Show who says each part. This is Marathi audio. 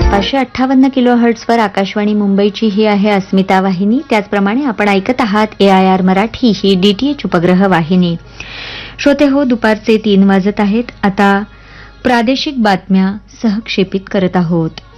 Speaker 1: 558 किलोहर्ट्झवर आकाशवाणी मुंबईची ही आहे अस्मिता वाहिनी. त्याचप्रमाणे आपण ऐकत आहात AIR मराठी ही DTH उपग्रह वाहिनी. श्रोते हो, दुपारचे 3 वाजत आहेत. आता प्रादेशिक बातम्या सहक्षेपित करत आहोत.